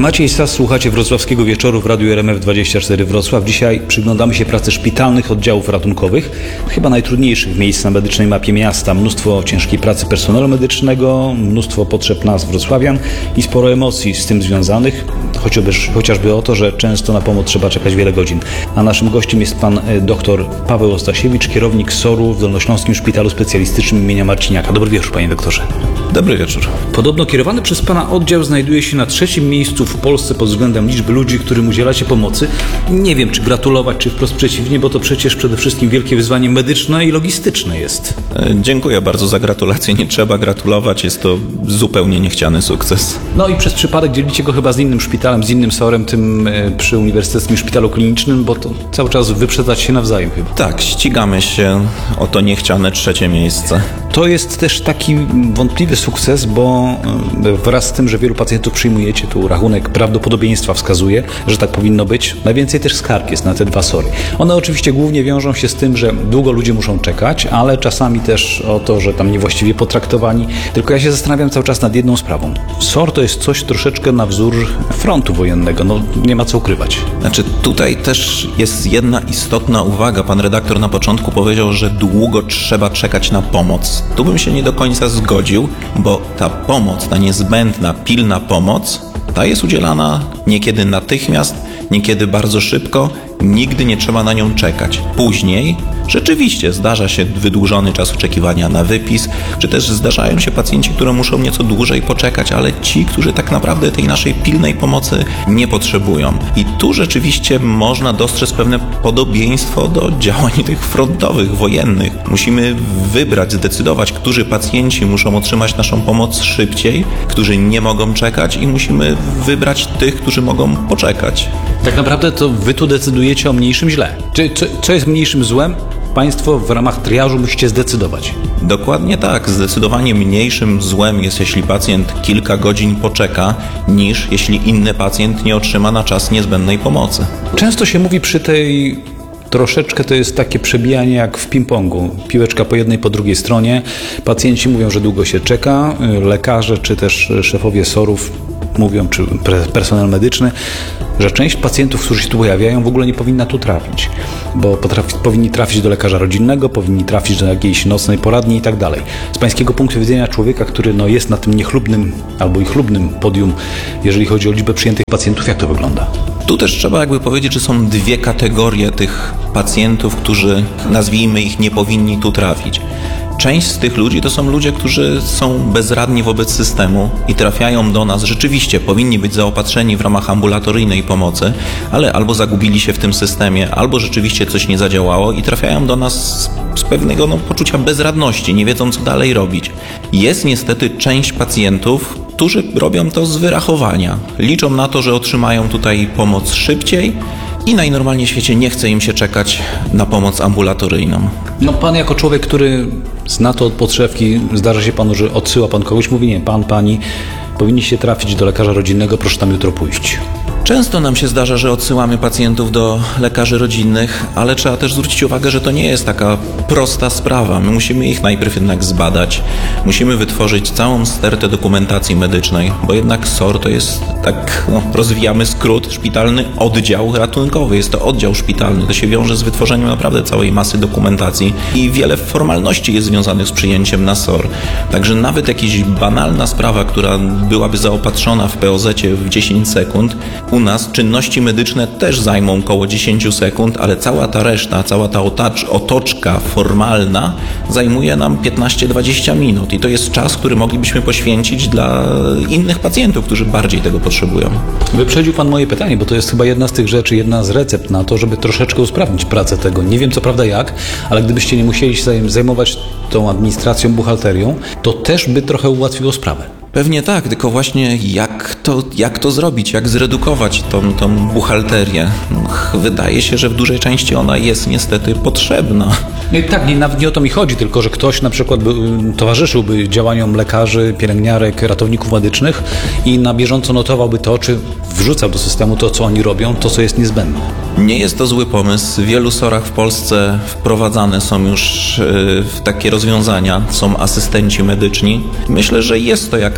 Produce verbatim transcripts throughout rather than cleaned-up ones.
Maciej Sas, słuchacie Wrocławskiego Wieczoru w Radiu R M F dwadzieścia cztery Wrocław. Dzisiaj przyglądamy się pracy szpitalnych oddziałów ratunkowych, chyba najtrudniejszych miejsc na medycznej mapie miasta. Mnóstwo ciężkiej pracy personelu medycznego, mnóstwo potrzeb nas wrocławian i sporo emocji z tym związanych, chociażby, chociażby o to, że często na pomoc trzeba czekać wiele godzin. A naszym gościem jest pan dr Paweł Ostasiewicz, kierownik S O R-u w Dolnośląskim Szpitalu Specjalistycznym imienia Marciniaka. Dobry wieczór, panie doktorze. Dobry wieczór. Podobno kierowany przez pana oddział znajduje się na trzecim miejscu w Polsce pod względem liczby ludzi, którym udzielacie pomocy. Nie wiem, czy gratulować, czy wprost przeciwnie, bo to przecież przede wszystkim wielkie wyzwanie medyczne i logistyczne jest. Dziękuję bardzo za gratulacje. Nie trzeba gratulować, jest to zupełnie niechciany sukces. No i przez przypadek dzielicie go chyba z innym szpitalem, z innym S O R-em, tym przy Uniwersyteckim Szpitalu Klinicznym, bo to cały czas wyprzedzać się nawzajem chyba. Tak, ścigamy się o to niechciane trzecie miejsce. To jest też taki wątpliwy sukces, bo wraz z tym, że wielu pacjentów przyjmujecie, tu rachunek prawdopodobieństwa wskazuje, że tak powinno być. Najwięcej też skarg jest na te dwa S O R-y. One oczywiście głównie wiążą się z tym, że długo ludzie muszą czekać, ale czasami też o to, że tam niewłaściwie potraktowani. Tylko ja się zastanawiam cały czas nad jedną sprawą. S O R to jest coś troszeczkę na wzór frontu wojennego, no nie ma co ukrywać. Znaczy tutaj też jest jedna istotna uwaga. Pan redaktor na początku powiedział, że długo trzeba czekać na pomoc. Tu bym się nie do końca zgodził, bo ta pomoc, ta niezbędna, pilna pomoc, ta jest udzielana niekiedy natychmiast, niekiedy bardzo szybko, nigdy nie trzeba na nią czekać. Później rzeczywiście zdarza się wydłużony czas oczekiwania na wypis, czy też zdarzają się pacjenci, które muszą nieco dłużej poczekać, ale ci, którzy tak naprawdę tej naszej pilnej pomocy nie potrzebują. I tu rzeczywiście można dostrzec pewne podobieństwo do działań tych frontowych, wojennych. Musimy wybrać, zdecydować, którzy pacjenci muszą otrzymać naszą pomoc szybciej, którzy nie mogą czekać i musimy wybrać tych, którzy mogą poczekać. Tak naprawdę to wy tu decydujecie o mniejszym źle. Czy, co, co jest mniejszym złem? Państwo w ramach triażu musicie zdecydować. Dokładnie tak. Zdecydowanie mniejszym złem jest, jeśli pacjent kilka godzin poczeka, niż jeśli inny pacjent nie otrzyma na czas niezbędnej pomocy. Często się mówi przy tej... Troszeczkę to jest takie przebijanie jak w ping-pongu. Piłeczka po jednej, po drugiej stronie. Pacjenci mówią, że długo się czeka. Lekarze czy też szefowie S O R-ów mówią, czy personel medyczny, że część pacjentów, którzy się tu pojawiają, w ogóle nie powinna tu trafić, bo potrafi, powinni trafić do lekarza rodzinnego, powinni trafić do jakiejś nocnej poradni i tak dalej. Z pańskiego punktu widzenia człowieka, który no, jest na tym niechlubnym albo i chlubnym podium, jeżeli chodzi o liczbę przyjętych pacjentów, jak to wygląda? Tu też trzeba jakby powiedzieć, że są dwie kategorie tych pacjentów, którzy, nazwijmy ich, nie powinni tu trafić. Część z tych ludzi to są ludzie, którzy są bezradni wobec systemu i trafiają do nas. Rzeczywiście powinni być zaopatrzeni w ramach ambulatoryjnej pomocy, ale albo zagubili się w tym systemie, albo rzeczywiście coś nie zadziałało i trafiają do nas z pewnego no, poczucia bezradności, nie wiedzą co dalej robić. Jest niestety część pacjentów, którzy robią to z wyrachowania. Liczą na to, że otrzymają tutaj pomoc szybciej i najnormalniej w świecie nie chce im się czekać na pomoc ambulatoryjną. No pan jako człowiek, który zna to od podszewki, zdarza się panu, że odsyła pan kogoś, mówi nie, pan, pani, powinniście trafić do lekarza rodzinnego, proszę tam jutro pójść. Często nam się zdarza, że odsyłamy pacjentów do lekarzy rodzinnych, ale trzeba też zwrócić uwagę, że to nie jest taka prosta sprawa. My musimy ich najpierw jednak zbadać. Musimy wytworzyć całą stertę dokumentacji medycznej, bo jednak S O R to jest, tak no, rozwijamy skrót, szpitalny oddział ratunkowy. Jest to oddział szpitalny. To się wiąże z wytworzeniem naprawdę całej masy dokumentacji i wiele formalności jest związanych z przyjęciem na S O R. Także nawet jakaś banalna sprawa, która byłaby zaopatrzona w P O Z-cie w dziesięć sekund, u nas czynności medyczne też zajmą około dziesięć sekund, ale cała ta reszta, cała ta otacz, otoczka formalna zajmuje nam piętnaście do dwudziestu minut i to jest czas, który moglibyśmy poświęcić dla innych pacjentów, którzy bardziej tego potrzebują. Wyprzedził pan moje pytanie, bo to jest chyba jedna z tych rzeczy, jedna z recept na to, żeby troszeczkę usprawnić pracę tego. Nie wiem co prawda jak, ale gdybyście nie musieli się zajmować tą administracją, buchalterią, to też by trochę ułatwiło sprawę. Pewnie tak, tylko właśnie jak to, jak to zrobić, jak zredukować tą, tą buchalterię? Wydaje się, że w dużej części ona jest niestety potrzebna. Tak, nie, nawet nie o to mi chodzi, tylko że ktoś na przykład by, towarzyszyłby działaniom lekarzy, pielęgniarek, ratowników medycznych i na bieżąco notowałby to, czy wrzucał do systemu to, co oni robią, to, co jest niezbędne. Nie jest to zły pomysł. W wielu S O R-ach w Polsce wprowadzane są już yy, takie rozwiązania, są asystenci medyczni. Myślę, że jest to jakaś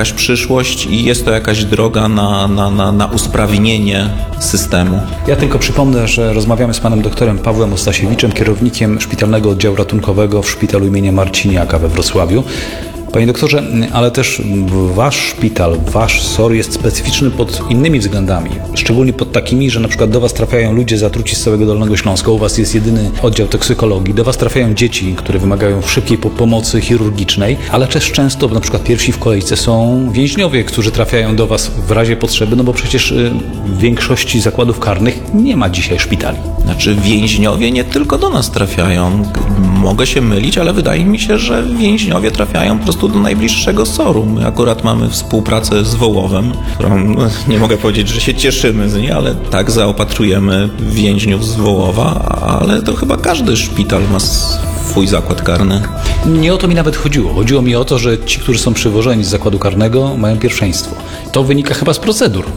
jakaś przyszłość i jest to jakaś droga na, na, na, na usprawnienie systemu. Ja tylko przypomnę, że rozmawiamy z panem doktorem Pawłem Ostasiewiczem, kierownikiem Szpitalnego Oddziału Ratunkowego w Szpitalu imienia Marciniaka we Wrocławiu. Panie doktorze, ale też wasz szpital, wasz S O R jest specyficzny pod innymi względami. Szczególnie pod takimi, że na przykład do was trafiają ludzie zatruci z całego Dolnego Śląska. U was jest jedyny oddział toksykologii. Do was trafiają dzieci, które wymagają szybkiej pomocy chirurgicznej, ale też często na przykład pierwsi w kolejce są więźniowie, którzy trafiają do was w razie potrzeby, no bo przecież w większości zakładów karnych nie ma dzisiaj szpitali. Znaczy więźniowie nie tylko do nas trafiają. Mogę się mylić, ale wydaje mi się, że więźniowie trafiają po prostu do najbliższego S O R-u. My akurat mamy współpracę z Wołowem, którą nie mogę powiedzieć, że się cieszymy z niej, ale tak zaopatrujemy więźniów z Wołowa, ale to chyba każdy szpital ma swój zakład karny. Nie o to mi nawet chodziło. Chodziło mi o to, że ci, którzy są przywożeni z zakładu karnego, mają pierwszeństwo. To wynika chyba z procedur.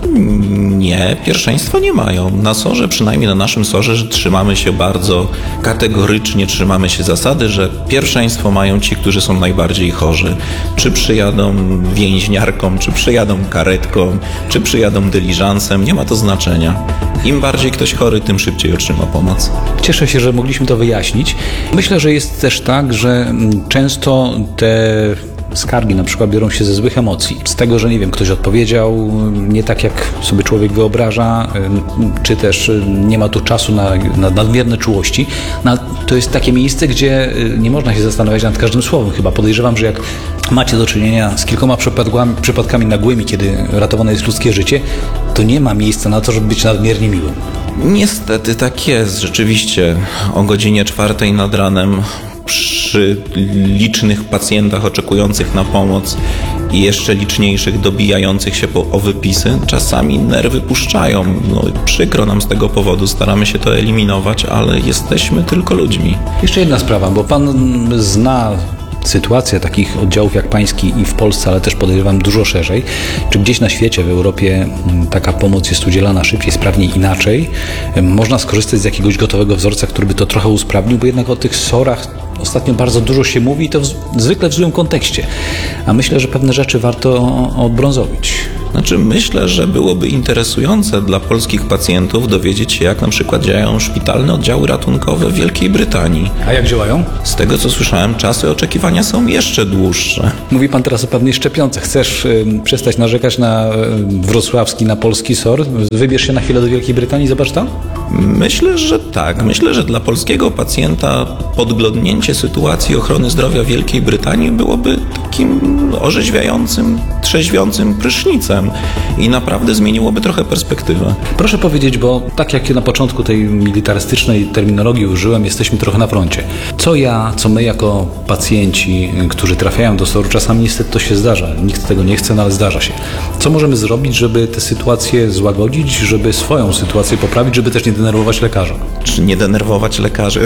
Nie, pierwszeństwa nie mają. Na S O R-ze, przynajmniej na naszym S O R-ze, trzymamy się bardzo kategorycznie, trzymamy się zasady, że pierwszeństwo mają ci, którzy są najbardziej chorzy. Czy przyjadą więźniarką, czy przyjadą karetką, czy przyjadą dyliżansem, nie ma to znaczenia. Im bardziej ktoś chory, tym szybciej otrzyma pomoc. Cieszę się, że mogliśmy to wyjaśnić. Myślę, że jest też tak, że często te skargi na przykład biorą się ze złych emocji. Z tego, że nie wiem, ktoś odpowiedział nie tak, jak sobie człowiek wyobraża, czy też nie ma tu czasu na, na nadmierne czułości. No, to jest takie miejsce, gdzie nie można się zastanawiać nad każdym słowem. Chyba podejrzewam, że jak macie do czynienia z kilkoma przypadkami, przypadkami nagłymi, kiedy ratowane jest ludzkie życie, to nie ma miejsca na to, żeby być nadmiernie miłym. Niestety tak jest. Rzeczywiście o godzinie czwartej nad ranem przy licznych pacjentach oczekujących na pomoc i jeszcze liczniejszych dobijających się po, o wypisy, czasami nerwy puszczają. No, przykro nam z tego powodu, staramy się to eliminować, ale jesteśmy tylko ludźmi. Jeszcze jedna sprawa, bo pan zna sytuację takich oddziałów jak pański i w Polsce, ale też podejrzewam dużo szerzej. Czy gdzieś na świecie, w Europie taka pomoc jest udzielana szybciej, sprawniej, inaczej? Można skorzystać z jakiegoś gotowego wzorca, który by to trochę usprawnił, bo jednak o tych S O R-ach ostatnio bardzo dużo się mówi i to w, zwykle w złym kontekście. A myślę, że pewne rzeczy warto odbrązowić. Znaczy myślę, że byłoby interesujące dla polskich pacjentów dowiedzieć się, jak na przykład działają szpitalne oddziały ratunkowe w Wielkiej Brytanii. A jak działają? Z tego, co słyszałem, czasy oczekiwania są jeszcze dłuższe. Mówi pan teraz o pewnej szczepionce. Chcesz y, przestać narzekać na y, wrocławski, na polski S O R? Wybierz się na chwilę do Wielkiej Brytanii i zobacz tam? Myślę, że tak. Myślę, że dla polskiego pacjenta podglądnięcie sytuacji ochrony zdrowia Wielkiej Brytanii byłoby takim orzeźwiającym, trzeźwiącym prysznicem i naprawdę zmieniłoby trochę perspektywę. Proszę powiedzieć, bo tak jak na początku tej militarystycznej terminologii użyłem, jesteśmy trochę na froncie. Co ja, co my jako pacjenci, którzy trafiają do S O R-u, czasami niestety to się zdarza. Nikt tego nie chce, no ale zdarza się. Co możemy zrobić, żeby tę sytuację złagodzić, żeby swoją sytuację poprawić, żeby też nie denerwować lekarzy? Czy nie denerwować lekarzy?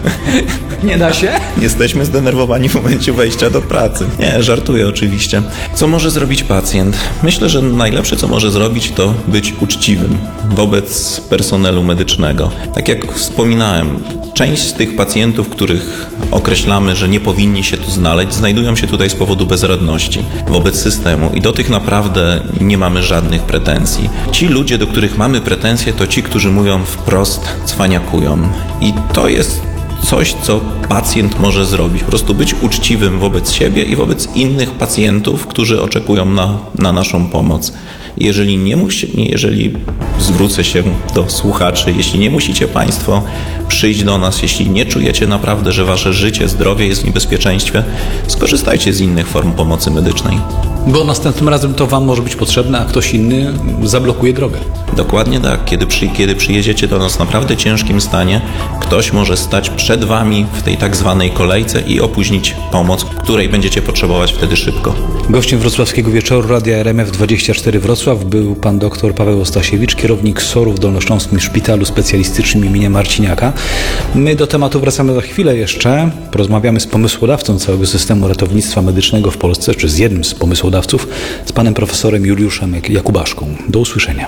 Nie da się? Jesteśmy zdenerwowani w momencie wejścia do pracy. Nie, żartuję oczywiście. Co może zrobić pacjent? Myślę, że najlepsze, co może zrobić, to być uczciwym wobec personelu medycznego. Tak jak wspominałem, część z tych pacjentów, których określamy, że nie powinni się tu znaleźć, znajdują się tutaj z powodu bezradności wobec systemu i do tych naprawdę nie mamy żadnych pretensji. Ci ludzie, do których mamy pretensje, to ci, którzy mówią wprost, cwaniakują. I to jest coś, co pacjent może zrobić. Po prostu być uczciwym wobec siebie i wobec innych pacjentów, którzy oczekują na, na naszą pomoc. Jeżeli nie musi, jeżeli zwrócę się do słuchaczy, jeśli nie musicie Państwo przyjść do nas, jeśli nie czujecie naprawdę, że Wasze życie, zdrowie jest w niebezpieczeństwie, skorzystajcie z innych form pomocy medycznej. Bo następnym razem to Wam może być potrzebne, a ktoś inny zablokuje drogę. Dokładnie tak. Kiedy, przy, kiedy przyjedziecie do nas w naprawdę ciężkim stanie, ktoś może stać przed Wami w tej tak zwanej kolejce i opóźnić pomoc, której będziecie potrzebować wtedy szybko. Gościem wrocławskiego wieczoru Radia R M F dwadzieścia cztery Wrocław był pan dr Paweł Ostasiewicz, kierownik S O R-u w Dolnośląskim Szpitalu Specjalistycznym imienia Marciniaka. My do tematu wracamy za chwilę jeszcze. Porozmawiamy z pomysłodawcą całego systemu ratownictwa medycznego w Polsce, czy z jednym z pomysłodawców, z panem profesorem Juliuszem Jakubaszką. Do usłyszenia.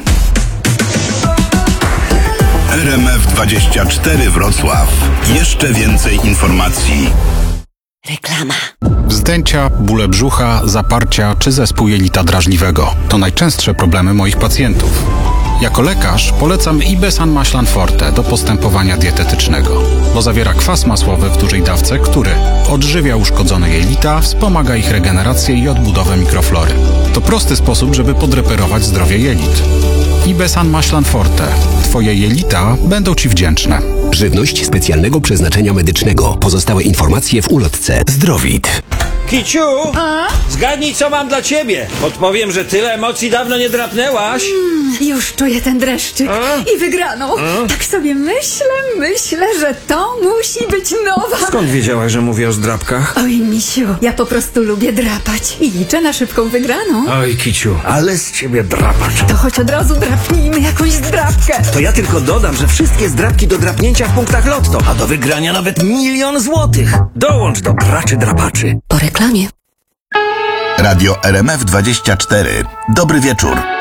R M F dwadzieścia cztery Wrocław. Jeszcze więcej informacji. Reklama. Wzdęcia, bóle brzucha, zaparcia czy zespół jelita drażliwego to najczęstsze problemy moich pacjentów. Jako lekarz polecam Ibesan Maślan Forte do postępowania dietetycznego, bo zawiera kwas masłowy w dużej dawce, który odżywia uszkodzone jelita, wspomaga ich regenerację i odbudowę mikroflory. To prosty sposób, żeby podreperować zdrowie jelit. Ibesan Maślan Forte. Twoje jelita będą Ci wdzięczne. Żywność specjalnego przeznaczenia medycznego. Pozostałe informacje w ulotce. Zdrowit. Kiciu, A? zgadnij, co mam dla ciebie. Podpowiem, że tyle emocji dawno nie drapnęłaś. Już czuję ten dreszczyk A? i wygraną. A? Tak sobie myślę, myślę, że to musi być nowa. Skąd wiedziałaś, że mówię o zdrapkach? Oj, misiu, ja po prostu lubię drapać i liczę na szybką wygraną. Oj, Kiciu, ale z ciebie drapacz. To choć od razu drapnijmy jakąś zdrapkę. To ja tylko dodam, że wszystkie zdrapki do drapnięcia w punktach Lotto, a do wygrania nawet milion złotych. Dołącz do graczy drapaczy. Po reklamie. Radio R M F dwadzieścia cztery. Dobry wieczór.